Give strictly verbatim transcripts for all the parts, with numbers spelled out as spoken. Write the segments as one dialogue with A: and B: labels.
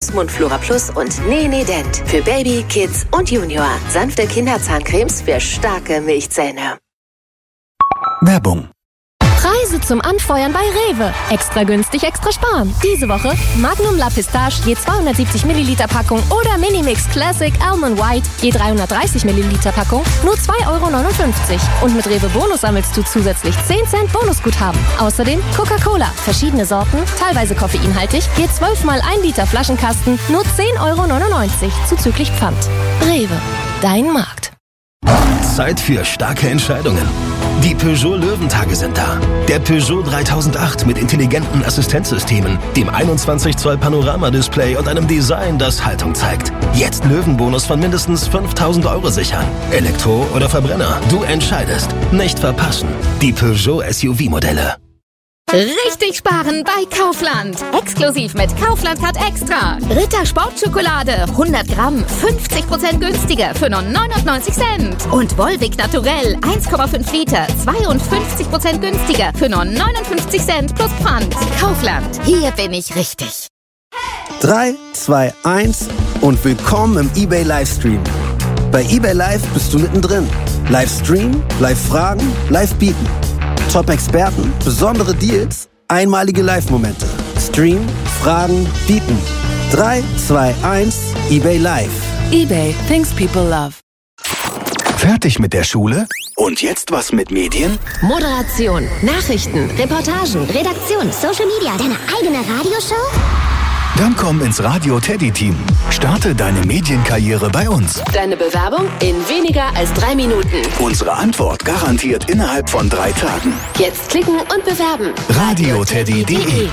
A: Botox, Mundflora Plus und Nenedent für Baby, Kids und Junior. Sanfte Kinderzahncremes für starke Milchzähne.
B: Werbung.
C: Preise zum Anfeuern bei Rewe. Extra günstig, extra sparen. Diese Woche Magnum La Pistache je zweihundertsiebzig Milliliter Packung oder Minimix Classic Almond White je dreihundertdreißig Milliliter Packung nur zwei Euro neunundfünfzig. Und mit Rewe Bonus sammelst du zusätzlich zehn Cent Bonusguthaben. Außerdem Coca-Cola, verschiedene Sorten, teilweise koffeinhaltig, je zwölf mal ein Liter Flaschenkasten, nur zehn Euro neunundneunzig zuzüglich Pfand. Rewe, dein Markt.
B: Zeit für starke Entscheidungen. Die Peugeot Löwentage sind da. Der Peugeot dreitausendacht mit intelligenten Assistenzsystemen, dem einundzwanzig Zoll Panorama-Display und einem Design, das Haltung zeigt. Jetzt Löwenbonus von mindestens fünftausend Euro sichern. Elektro oder Verbrenner, du entscheidest. Nicht verpassen. Die Peugeot S U V-Modelle.
D: Richtig sparen bei Kaufland. Exklusiv mit Kaufland Card Extra. Ritter Sportschokolade hundert Gramm fünfzig Prozent günstiger für nur neunundneunzig Cent. Und Volvic Naturell eins Komma fünf Liter zweiundfünfzig Prozent günstiger für nur neunundfünfzig Cent plus Pfand. Kaufland, hier bin ich richtig.
E: drei, zwei, eins und willkommen im eBay Livestream. Bei eBay Live bist du mittendrin. Livestream, Live-Fragen, Live-Bieten. Top-Experten, besondere Deals, einmalige Live-Momente. Stream, Fragen, bieten. drei, zwei, eins, eBay Live.
A: eBay, things people love.
B: Fertig mit der Schule? Und jetzt was mit Medien?
C: Moderation, Nachrichten, Reportagen, Redaktion,
F: Social Media, deine eigene Radioshow?
B: Dann komm ins Radio Teddy Team. Starte deine Medienkarriere bei uns.
A: Deine Bewerbung in weniger als drei Minuten.
B: Unsere Antwort garantiert innerhalb von drei Tagen.
A: Jetzt klicken und bewerben.
B: radio teddy punkt de.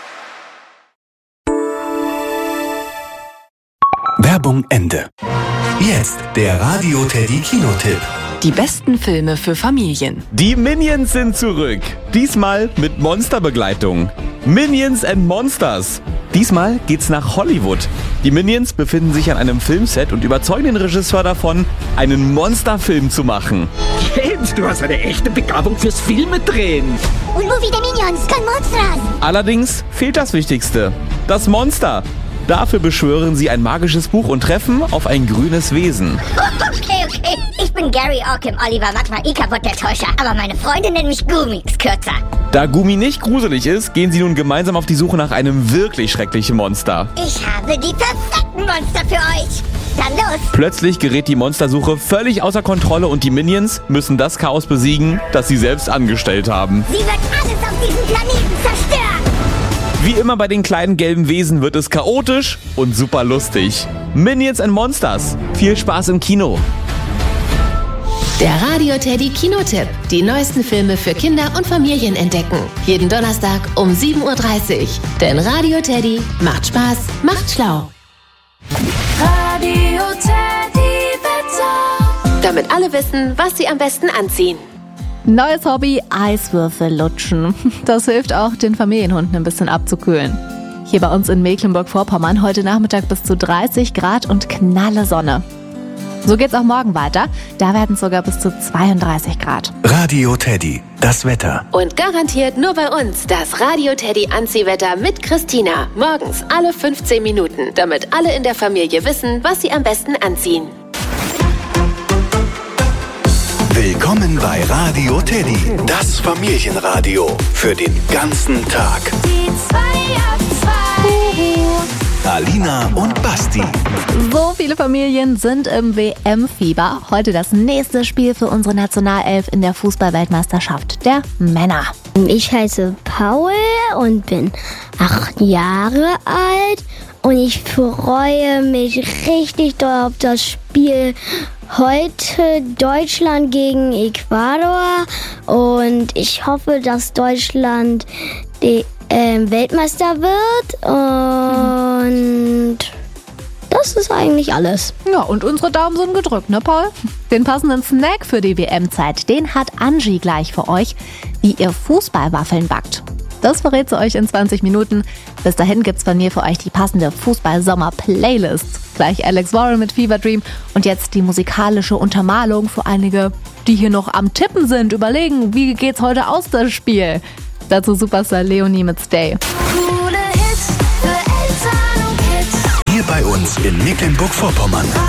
B: Werbung Ende. Jetzt der Radio Teddy Kinotipp.
A: Die besten Filme für Familien.
G: Die Minions sind zurück. Diesmal mit Monsterbegleitung. Minions and Monsters. Diesmal geht's nach Hollywood. Die Minions befinden sich an einem Filmset und überzeugen den Regisseur davon, einen Monsterfilm zu machen.
H: James, du hast eine echte Begabung fürs Filme drehen.
F: Und Movie der Minions, kein Monsters.
G: Allerdings fehlt das Wichtigste: das Monster. Dafür beschwören sie ein magisches Buch und treffen auf ein grünes Wesen.
F: Okay, okay. Ich bin Gary Orkim, Oliver Magma, Ikabot der Täuscher. Aber meine Freunde nennen mich Gumix kürzer.
G: Da Gumi nicht gruselig ist, gehen sie nun gemeinsam auf die Suche nach einem wirklich schrecklichen Monster.
F: Ich habe die perfekten Monster für euch. Dann los.
G: Plötzlich gerät die Monstersuche völlig außer Kontrolle und die Minions müssen das Chaos besiegen, das sie selbst angestellt haben.
F: Sie wird alles auf diesem Planeten zerstören.
G: Wie immer bei den kleinen gelben Wesen wird es chaotisch und super lustig. Minions and Monsters. Viel Spaß im Kino.
C: Der Radio Teddy Kinotipp. Die neuesten Filme für Kinder und Familien entdecken. Jeden Donnerstag um sieben Uhr dreißig. Denn Radio Teddy macht Spaß, macht schlau.
A: Radio Teddy Wetter. Damit alle wissen, was sie am besten anziehen.
I: Neues Hobby, Eiswürfel lutschen. Das hilft auch, den Familienhunden ein bisschen abzukühlen. Hier bei uns in Mecklenburg-Vorpommern heute Nachmittag bis zu dreißig Grad und knalle Sonne. So geht's auch morgen weiter. Da werden es sogar bis zu zweiunddreißig Grad.
B: Radio Teddy, das Wetter.
A: Und garantiert nur bei uns das Radio Teddy Anziehwetter mit Christina. Morgens alle fünfzehn Minuten, damit alle in der Familie wissen, was sie am besten anziehen.
B: Willkommen bei Radio Teddy, das Familienradio für den ganzen Tag.
F: Die zwei ab zwei.
B: Alina und Basti.
I: So viele Familien sind im W M-Fieber. Heute das nächste Spiel für unsere Nationalelf in der Fußball-Weltmeisterschaft der Männer.
J: Ich heiße Paul und bin acht Jahre alt. Und ich freue mich richtig doll auf das Spiel heute Deutschland gegen Ecuador. Und ich hoffe, dass Deutschland die, äh, Weltmeister wird. Und das ist eigentlich alles.
I: Ja, und unsere Daumen sind gedrückt, ne Paul? Den passenden Snack für die W M-Zeit, den hat Angie gleich für euch, wie ihr Fußballwaffeln backt. Das verrät sie euch in zwanzig Minuten. Bis dahin gibt's von mir für euch die passende Fußball-Sommer-Playlist. Gleich Alex Warren mit Fever Dream und jetzt die musikalische Untermalung für einige, die hier noch am Tippen sind. Überlegen, wie geht's heute aus, das Spiel? Dazu Superstar Leonie mit Stay.
F: Coole Hits für Eltern und Kids.
K: uns in Mecklenburg-Vorpommern.